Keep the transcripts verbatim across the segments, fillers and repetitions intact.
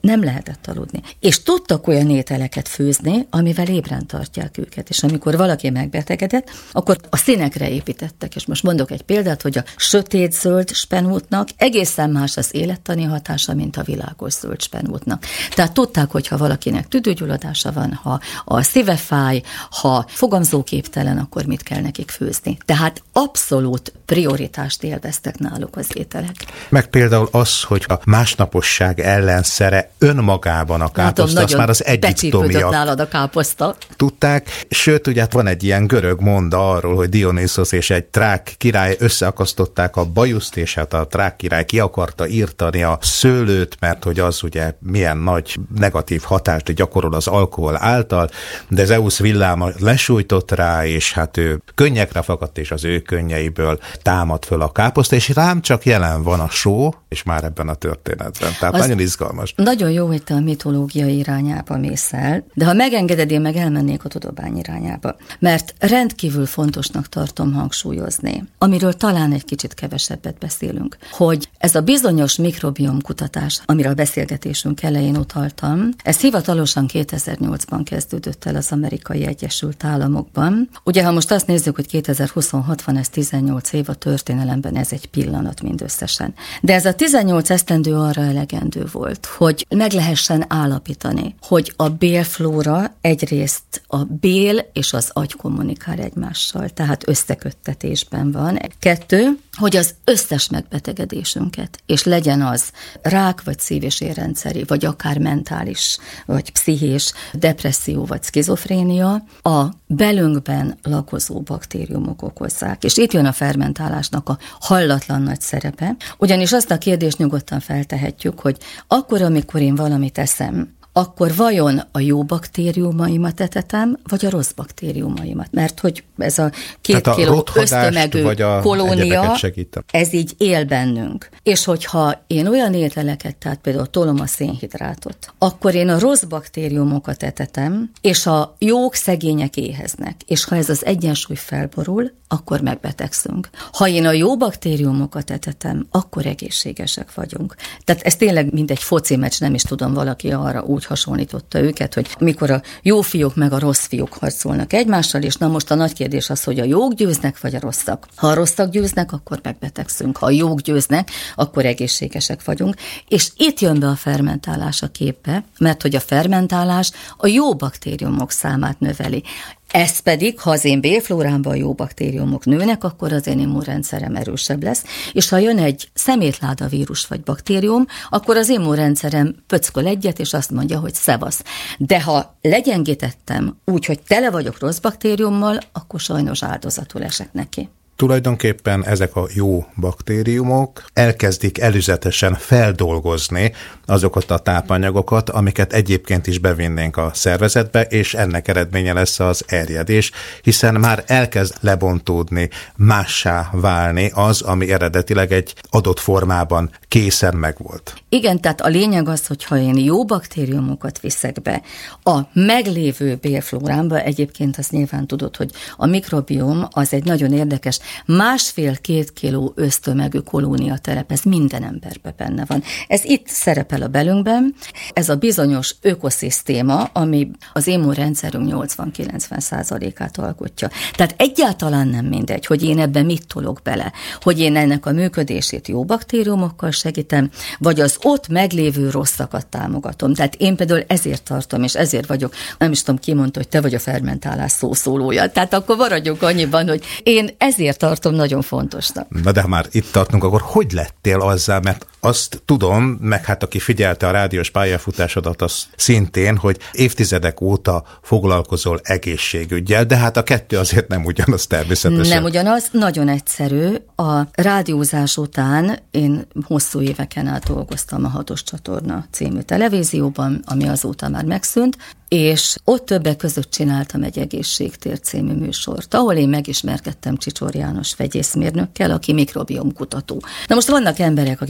nem lehetett aludni. És tudtak olyan ételeket főzni, amivel ébren tartják őket. És amikor valaki megbetegedett, akkor a színekre építettek. És most mondok egy példát, hogy a sötét-zöld spenótnak egészen más az élettani hatása, mint a világos zöld spenótnak. Tehát tudták, hogy ha valakinek tüdőgyulladása van, ha a szíve fáj, ha fogamzóképtelen, akkor mit kell nekik főzni. Tehát abszolút prioritást élveztek náluk az ételek. Meg például az, hogy a másnaposság ellenszere önmagában a káposzta, az már az egyiptomiak nálad a káposzta. Tudták, sőt, ugye van egy ilyen görög monda arról, hogy Dionysos és egy trák király összeakasztották a bajuszt, és hát a trák király ki akarta írtani a szőlőt, mert hogy az ugye milyen nagy negatív hatást gyakorol az alkohol által, de Zeusz villáma lesújtott rá, és hát ő könnyekre fakadt, és az ő könnyeiből támad föl a káposzta, és rám csak jelen van a só, és már ebben a történetben. Tehát az nagyon izgalmas. Nagyon jó, hogy te a mitológia irányába mész el, de ha megengeded, én meg elmennék a tudomány irányába. Mert rendkívül fontosnak tartom hangsúlyozni, amiről talán egy kicsit kevesebbet beszélünk, hogy ez a bizonyos mikrobiom kutatás, amiről a beszélgetésünk elején utaltam, ez hivatalosan kétezer-nyolcban kezdődött el az Amerikai Egyesült Államokban. Ugye, ha most azt nézzük, hogy kétezer-huszonhat van, ez tizennyolc év, a történelemben ez egy pillanat mindösszesen. De ez a tizennyolc esztendő arra elegendő volt, hogy meg lehessen állapítani, hogy a bélflóra egyrészt a bél és az agy kommunikál egymással, tehát összeköttetésben van. Kettő, hogy az összes megbetegedésünket, és legyen az rák, vagy szív- és érrendszeri, vagy akár mentális, vagy pszichés, depresszió, vagy szkizofrénia, a belünkben lakozó baktériumok okozzák. És itt jön a fermentálásnak a hallatlan nagy szerepe, ugyanis azt a kérdést nyugodtan feltehetjük, hogy akkor, amikor én valamit eszem, akkor vajon a jó baktériumaimat etetem, vagy a rossz baktériumaimat? Mert hogy ez a két kiló ösztömegű kolónia, ez így él bennünk. És hogyha én olyan ételeket, tehát például tolom a szénhidrátot, akkor én a rossz baktériumokat etetem, és a jók szegények éheznek. És ha ez az egyensúly felborul, akkor megbetegszünk. Ha én a jó baktériumokat etetem, akkor egészségesek vagyunk. Tehát ez tényleg mint egy foci meccs, nem is tudom, valaki arra úgy hasonlította őket, hogy mikor a jó fiúk meg a rossz fiúk harcolnak egymással, és na most a nagy kérdés az, hogy a jók győznek, vagy a rosszak. Ha a rosszak győznek, akkor megbetegszünk. Ha a jók győznek, akkor egészségesek vagyunk. És itt jön be a fermentálás a képbe, mert hogy a fermentálás a jó baktériumok számát növeli. Ez pedig, ha az én bélflórámban jó baktériumok nőnek, akkor az én immunrendszerem erősebb lesz, és ha jön egy szemétláda vírus vagy baktérium, akkor az immunrendszerem pöckol egyet, és azt mondja, hogy szevasz. De ha legyengítettem úgy, hogy tele vagyok rossz baktériummal, akkor sajnos áldozatul esek neki. Tulajdonképpen ezek a jó baktériumok elkezdik előzetesen feldolgozni azokat a tápanyagokat, amiket egyébként is bevinnénk a szervezetbe, és ennek eredménye lesz az erjedés, hiszen már elkezd lebontódni, mássá válni az, ami eredetileg egy adott formában készen megvolt. Igen, tehát a lényeg az, hogy ha én jó baktériumokat viszek be a meglévő bélflórámba, egyébként azt nyilván tudod, hogy a mikrobiom az egy nagyon érdekes másfél-két kiló ösztömegű kolóniatelep, ez minden emberben benne van. Ez itt szerepel a belünkben, ez a bizonyos ökoszisztéma, ami az immunrendszerünk nyolcvan-kilencven százalékát alkotja. Tehát egyáltalán nem mindegy, hogy én ebben mit tolok bele, hogy én ennek a működését jó baktériumokkal segítem, vagy az ott meglévő rosszakat támogatom. Tehát én például ezért tartom, és ezért vagyok, nem is tudom, ki mondta, hogy te vagy a fermentálás szószólója. Tehát akkor maradjunk annyiban, hogy én ezért tartom nagyon fontosnak. Na de ha már itt tartunk, akkor hogy lettél azzal, mert azt tudom, meg hát aki figyelte a rádiós pályafutásodat, az szintén, hogy évtizedek óta foglalkozol egészségüggyel, de hát a kettő azért nem ugyanaz természetesen. Nem ugyanaz, nagyon egyszerű. A rádiózás után én hosszú éveken át dolgoztam a Hatos Csatorna című televízióban, ami azóta már megszűnt, és ott többek között csináltam egy Egészségtér című műsort, ahol én megismerkedtem Csicsor János vegyészmérnökkel, aki mikrobiomkutató. Na most vannak emberek, akik meg tudják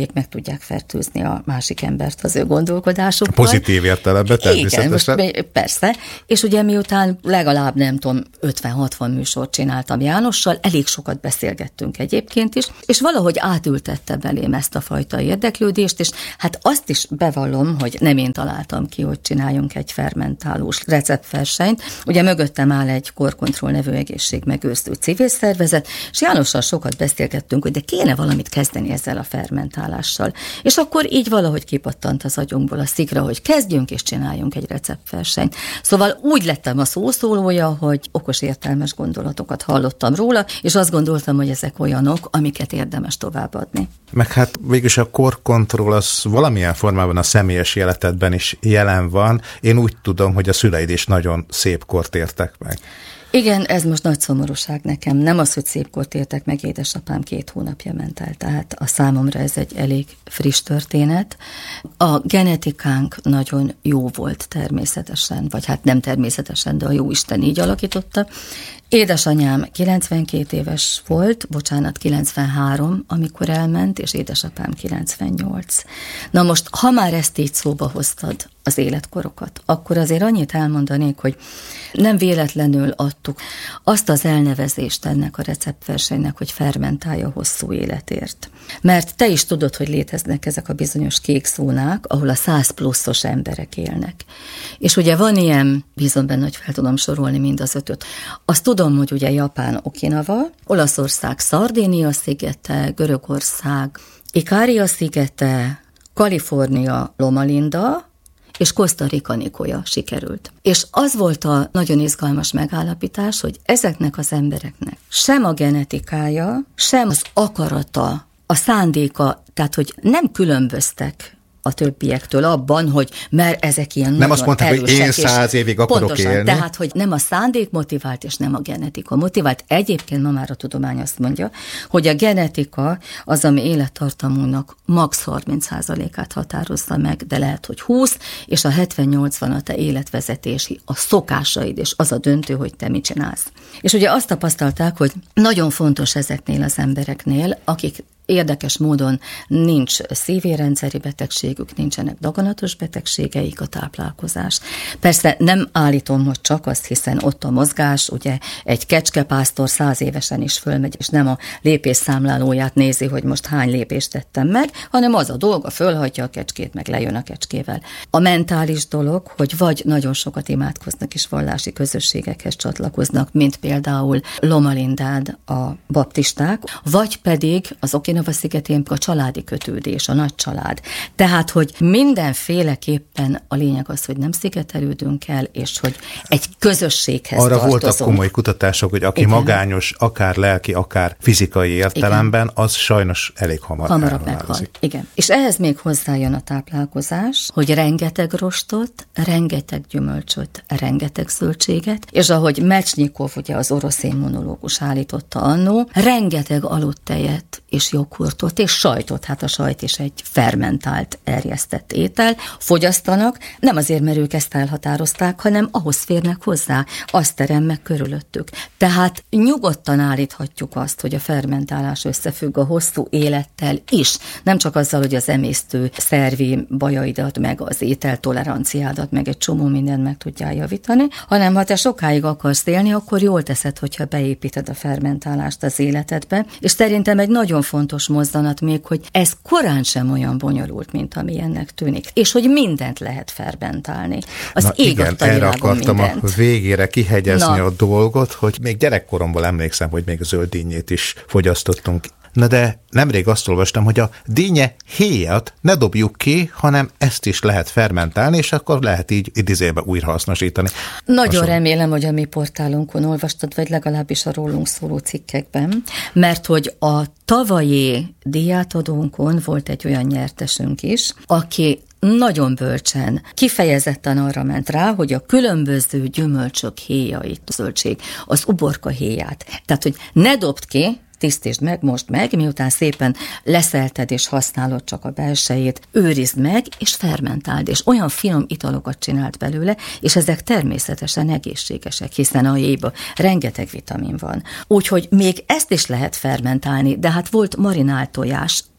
tudják fertőzni a másik embert az ő gondolkodásukkal. Pozitív értelemben természetesen. Igen, most persze. És ugye miután legalább nem tudom, ötven-hatvan műsort csináltam Jánossal, elég sokat beszélgettünk egyébként is, és valahogy átültette belém ezt a fajta érdeklődést, és hát azt is bevallom, hogy nem én találtam ki, hogy csináljunk egy fermentálós receptversenyt. Ugye mögöttem áll egy Korkontroll nevű egészségmegőrző civil szervezet, és Jánossal sokat beszélgettünk, hogy de kéne valamit kezdeni ezzel a fermentálással. És akkor így valahogy kipattant az agyunkból a szikra, hogy kezdjünk és csináljunk egy receptversenyt. Szóval úgy lettem a szószólója, hogy okos értelmes gondolatokat hallottam róla, és azt gondoltam, hogy ezek olyanok, amiket érdemes továbbadni. Meg hát végülis a Korkontroll az valamilyen formában a személyes életedben is jelen van. Én úgy tudom, hogy a szüleid is nagyon szép kort értek meg. Igen, ez most nagy szomorúság nekem. Nem az, hogy szép kort értek meg, édesapám két hónapja ment el, tehát a számomra ez egy elég friss történet. A genetikánk nagyon jó volt természetesen, vagy hát nem természetesen, de a jóisten így alakította. Édesanyám kilencvenkét éves volt, bocsánat, kilencvenhárom, amikor elment, és édesapám kilencvennyolc. Na most, ha már ezt így szóba hoztad, az életkorokat, akkor azért annyit elmondanék, hogy nem véletlenül adtuk azt az elnevezést ennek a receptversenynek, hogy fermentálja hosszú életért. Mert te is tudod, hogy léteznek ezek a bizonyos kék zónák, ahol a száz pluszos emberek élnek. És ugye van ilyen, bízom benne, hogy fel tudom sorolni mind az ötöt. Azt tudom, hogy ugye Japán Okinawa, Olaszország Szardénia szigete, Görögország Ikária szigete, Kalifornia Loma Linda, és Costa Rica Nicoya sikerült. És az volt a nagyon izgalmas megállapítás, hogy ezeknek az embereknek sem a genetikája, sem az akarata, a szándéka, tehát hogy nem különböztek a többiektől abban, hogy mert ezek ilyen nem nagyon azt mondták, hogy én száz évig akarok pontosan, élni. Tehát, hogy nem a szándék motivált, és nem a genetika motivált. Egyébként ma már a tudomány azt mondja, hogy a genetika az, ami élettartamunknak max. harminc százalékát határozza meg, de lehet, hogy húsz, és a hetven-nyolcvan a te életvezetési, a szokásaid, és az a döntő, hogy te mit csinálsz. És ugye azt tapasztalták, hogy nagyon fontos ezeknél az embereknél, akik érdekes módon nincs szívérendszeri betegségük, nincsenek daganatos betegségeik, a táplálkozás. Persze nem állítom, hogy csak azt, hiszen ott a mozgás, ugye egy kecskepásztor száz évesen is fölmegy, és nem a lépésszámlálóját nézi, hogy most hány lépést tettem meg, hanem az a dolga, fölhagyja a kecskét, meg lejön a kecskével. A mentális dolog, hogy vagy nagyon sokat imádkoznak és vallási közösségekhez csatlakoznak, mint például Loma Lindán a baptisták, vagy pedig az Okinawa-szigetén a családi kötődés, a nagy család. Tehát, hogy mindenféleképpen a lényeg az, hogy nem szigetelődünk el, és hogy egy közösséghez arra tartozunk. Voltak komoly kutatások, hogy aki Igen. magányos, akár lelki, akár fizikai értelemben, Igen. az sajnos elég hamar hamarabb meghal. Igen. És ehhez még hozzájön a táplálkozás, hogy rengeteg rostot, rengeteg gyümölcsöt, rengeteg zöldséget, és ahogy Mechnikov, ugye az orosz immunológus állította annó, rengeteg aludt tejet és joghurtot és sajtot, hát a sajt is egy fermentált, erjesztett étel, fogyasztanak, nem azért, mert ők ezt elhatározták, hanem ahhoz férnek hozzá, azt terem meg körülöttük. Tehát nyugodtan állíthatjuk azt, hogy a fermentálás összefügg a hosszú élettel is, nem csak azzal, hogy az emésztő szervi bajaidat, meg az ételtoleranciádat, meg egy csomó mindent meg tudjál javítani, hanem ha te sokáig akarsz élni, akkor jól teszed, hogyha beépíted a fermentálást az életedbe, és szerintem egy nagyon fontos mozzanat még, hogy ez korán sem olyan bonyolult, mint ami ennek tűnik, és hogy mindent lehet fermentálni. Az Na ég igen, erre akartam mindent. A végére kihegyezni Na. a dolgot, hogy még gyerekkoromból emlékszem, hogy még zöld dinnyét is fogyasztottunk. Na de nemrég azt olvastam, hogy a dinnye héjat ne dobjuk ki, hanem ezt is lehet fermentálni, és akkor lehet így idézőjelben újrahasznosítani. Nagyon Hasonló. Remélem, hogy a mi portálunkon olvastad, vagy legalábbis a rólunk szóló cikkekben, mert hogy a tavalyi díjátadónkon volt egy olyan nyertesünk is, aki nagyon bölcsen, kifejezetten arra ment rá, hogy a különböző gyümölcsök héjait, zöldség, az uborka héját. Tehát, hogy ne dobd ki, tisztítsd meg, most meg, miután szépen leszelted és használod csak a belsejét, őrizd meg, és fermentáld, és olyan finom italokat csinált belőle, és ezek természetesen egészségesek, hiszen a héjban rengeteg vitamin van. Úgyhogy még ezt is lehet fermentálni, de hát volt marinált tojás,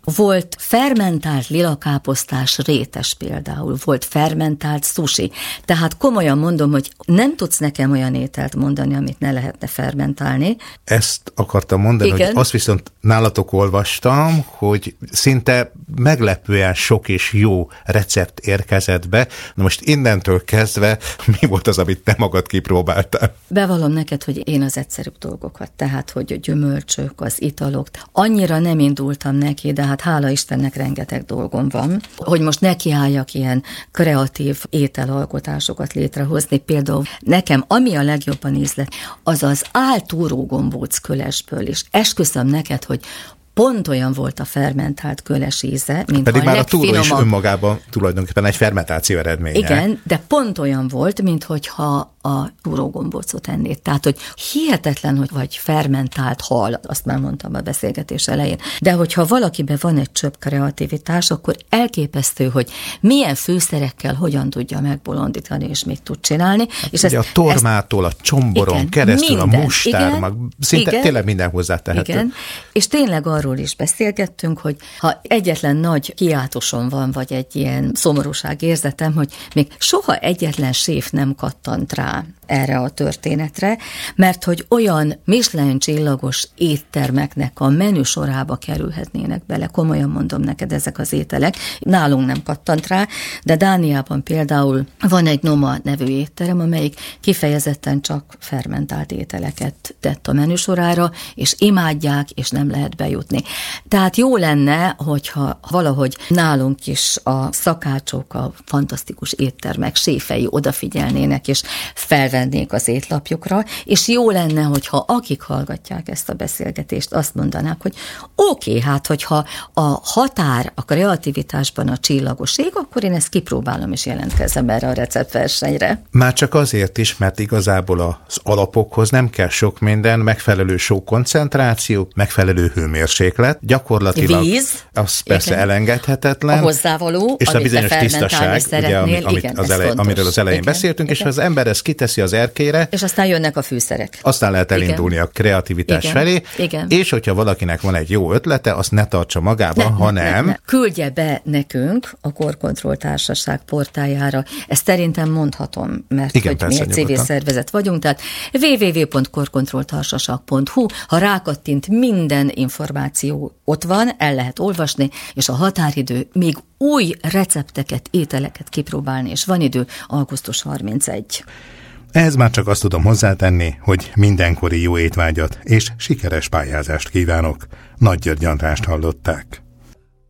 Volt fermentált lilakáposztás rétes például, volt fermentált sushi. Tehát komolyan mondom, hogy nem tudsz nekem olyan ételt mondani, amit ne lehetne fermentálni. Ezt akartam mondani, Igen. hogy azt viszont nálatok olvastam, hogy szinte meglepően sok és jó recept érkezett be. Na most innentől kezdve mi volt az, amit te magad kipróbáltál? Bevallom neked, hogy én az egyszerűbb dolgokat, tehát, hogy a gyümölcsök, az italok, annyira nem indultam neki, de hát hála Istennek rengeteg dolgom van, hogy most nekiálljak ilyen kreatív ételalkotásokat létrehozni. Például nekem, ami a legjobban ízlet, az az áltúró gombóc kölesből is. Esküszöm neked, hogy pont olyan volt a fermentált köles íze, mint Pedig a már a túró is legfinomabb... önmagában tulajdonképpen egy fermentáció eredménye. Igen, de pont olyan volt, mint hogyha a túrógombócot ennéd. Tehát, hogy hihetetlen, hogy vagy fermentált hal, azt már mondtam a beszélgetés elején, de hogyha valakiben van egy csöpp kreativitás, akkor elképesztő, hogy milyen fűszerekkel hogyan tudja megbolondítani, és mit tud csinálni. Hát és ugye ezt, a tormától, a csomboron igen, keresztül, minden, a mustár, igen, mag, szinte igen, tényleg minden hozzátehető. Igen, és tényleg arról is beszélgettünk, hogy ha egyetlen nagy hiátusom van, vagy egy ilyen szomorúságérzetem, hogy még soha egyetlen séf nem kattant rá erre a történetre, mert hogy olyan Michelin csillagos éttermeknek a menüsorába kerülhetnének bele, komolyan mondom neked ezek az ételek. Nálunk nem kattant rá, de Dániában például van egy Noma nevű étterem, amelyik kifejezetten csak fermentált ételeket tett a menüsorára, és imádják, és nem lehet bejutni. Tehát jó lenne, hogyha valahogy nálunk is a szakácsok, a fantasztikus éttermek séfei odafigyelnének, és felvennék az étlapjukra, és jó lenne, hogyha akik hallgatják ezt a beszélgetést, azt mondanák, hogy oké, okay, hát hogyha a határ a kreativitásban a csillagoség, akkor én ezt kipróbálom, és jelentkezem erre a receptversenyre. Már csak azért is, mert igazából az alapokhoz nem kell sok minden, megfelelő sok koncentráció, megfelelő hőmérséklet, gyakorlatilag víz, az persze igen, elengedhetetlen. A hozzávaló, és a bizonyos tisztaság, ugye, ami, amit igen, az elej, amiről az elején igen, beszéltünk, igen. És az ember ezt kiteszi az erkére, és aztán jönnek a fűszerek. Aztán lehet elindulni igen. a kreativitás igen. felé, igen. és hogyha valakinek van egy jó ötlete, azt ne tartsa magába, ne, hanem... Ne, ne, ne. Küldje be nekünk a Korkontroll Társaság portájára. Ezt szerintem mondhatom, mert igen, hogy persze, mi egy civil nyugodtan. Szervezet vagyunk, tehát double-u double-u double-u pont korkontrolltársaság pont hu, ha rákattint, minden információ ott van, el lehet olvasni, és a határidő még új recepteket, ételeket kipróbálni, és van idő augusztus harmincegy. Ehhez már csak azt tudom hozzátenni, hogy mindenkori jó étvágyat és sikeres pályázást kívánok. Nagy György Andrást hallották.